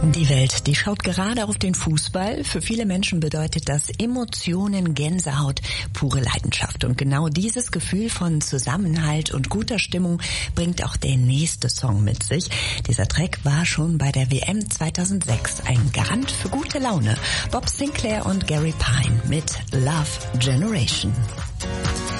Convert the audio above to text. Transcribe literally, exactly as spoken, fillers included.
Die Welt, die schaut gerade auf den Fußball. Für viele Menschen bedeutet das Emotionen, Gänsehaut, pure Leidenschaft. Und genau dieses Gefühl von Zusammenhalt und guter Stimmung bringt auch der nächste Song mit sich. Dieser Track war schon bei der W M zweitausendsechs ein Garant für gute Laune. Bob Sinclair und Gary Pine mit Love Generation.